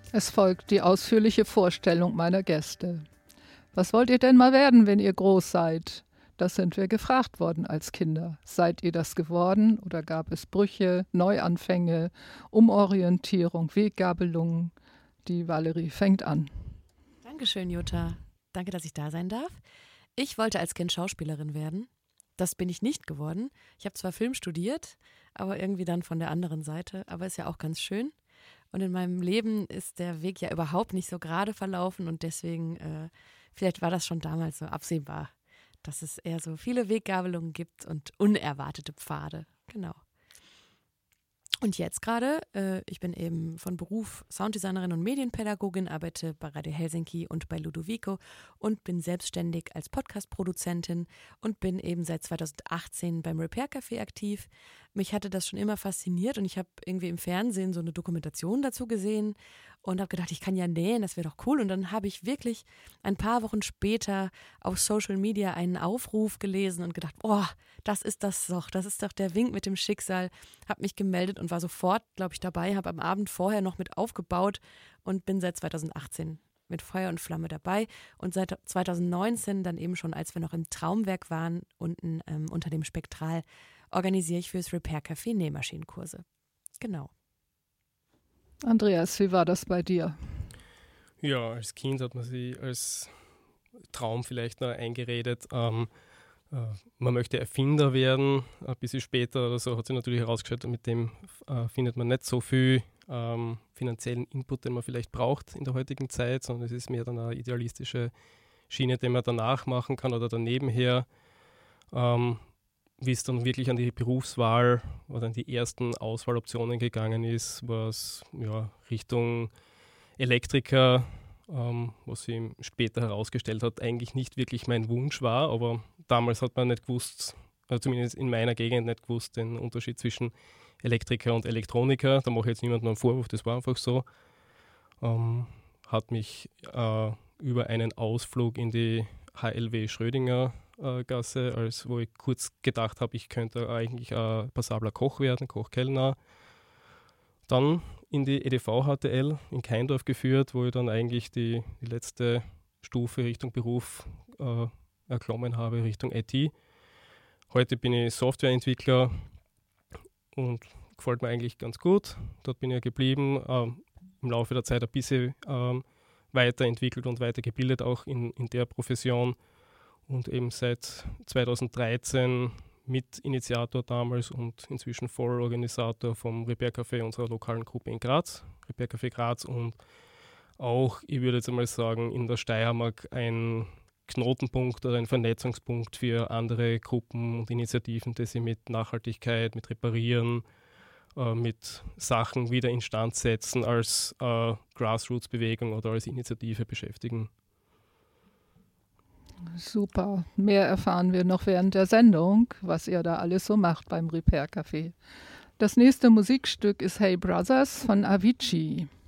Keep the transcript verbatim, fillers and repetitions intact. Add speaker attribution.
Speaker 1: Es folgt die ausführliche Vorstellung meiner Gäste. Was wollt ihr denn mal werden, wenn ihr groß seid? Das sind wir gefragt worden als Kinder. Seid ihr das geworden oder gab es Brüche, Neuanfänge, Umorientierung, Weggabelungen? Die Valerie fängt an.
Speaker 2: Dankeschön, Jutta. Danke, dass ich da sein darf. Ich wollte als Kind Schauspielerin werden. Das bin ich nicht geworden. Ich habe zwar Film studiert, aber irgendwie dann von der anderen Seite. Aber ist ja auch ganz schön. Und in meinem Leben ist der Weg ja überhaupt nicht so gerade verlaufen und deswegen, äh, vielleicht war das schon damals so absehbar, dass es eher so viele Weggabelungen gibt und unerwartete Pfade. Genau. Und jetzt gerade, äh, ich bin eben von Beruf Sounddesignerin und Medienpädagogin, arbeite bei Radio Helsinki und bei Ludovico und bin selbstständig als Podcast-Produzentin und bin eben seit zweitausendachtzehn beim Repair Café aktiv. Mich hatte das schon immer fasziniert und ich habe irgendwie im Fernsehen so eine Dokumentation dazu gesehen und habe gedacht, ich kann ja nähen, das wäre doch cool. Und dann habe ich wirklich ein paar Wochen später auf Social Media einen Aufruf gelesen und gedacht, oh, das ist das doch, das ist doch der Wink mit dem Schicksal. Habe mich gemeldet und war sofort, glaube ich, dabei, habe am Abend vorher noch mit aufgebaut und bin seit zweitausendachtzehn mit Feuer und Flamme dabei. Und seit zweitausendneunzehn dann eben schon, als wir noch im Traumwerk waren, unten ähm, unter dem Spektral, organisiere ich fürs Repair Café Nähmaschinenkurse. Genau.
Speaker 1: Andreas, wie war das bei dir?
Speaker 3: Ja, als Kind hat man sich als Traum vielleicht noch eingeredet, ähm, äh, man möchte Erfinder werden. Ein bisschen später oder so hat sich natürlich herausgestellt, mit dem äh, findet man nicht so viel ähm, finanziellen Input, den man vielleicht braucht in der heutigen Zeit, sondern es ist mehr dann eine idealistische Schiene, die man danach machen kann oder danebenher. Ähm, Wie es dann wirklich an die Berufswahl oder an die ersten Auswahloptionen gegangen ist, war es ja, Richtung Elektriker, ähm, was sich später herausgestellt hat, eigentlich nicht wirklich mein Wunsch war, aber damals hat man nicht gewusst, also zumindest in meiner Gegend nicht gewusst, den Unterschied zwischen Elektriker und Elektroniker. Da mache ich jetzt niemandem einen Vorwurf, das war einfach so. Ähm, hat mich äh, über einen Ausflug in die H L W Schrödinger Gasse, als wo ich kurz gedacht habe, ich könnte eigentlich ein passabler Koch werden, Kochkellner. Dann in die E D V H T L in Keindorf geführt, wo ich dann eigentlich die, die letzte Stufe Richtung Beruf äh, erklommen habe, Richtung I T. Heute bin ich Softwareentwickler und gefällt mir eigentlich ganz gut. Dort bin ich geblieben, ähm, im Laufe der Zeit ein bisschen ähm, weiterentwickelt und weitergebildet, auch in, in der Profession. Und eben seit zweitausenddreizehn Mitinitiator damals und inzwischen Vollorganisator vom Repair Café unserer lokalen Gruppe in Graz, Repair Café Graz, und auch, ich würde jetzt einmal sagen, in der Steiermark ein Knotenpunkt oder ein Vernetzungspunkt für andere Gruppen und Initiativen, die sich mit Nachhaltigkeit, mit Reparieren, äh, mit Sachen wieder instand setzen als äh, Grassroots-Bewegung oder als Initiative beschäftigen.
Speaker 1: Super. Mehr erfahren wir noch während der Sendung, was ihr da alles so macht beim Repair Café. Das nächste Musikstück ist Hey Brothers von Avicii.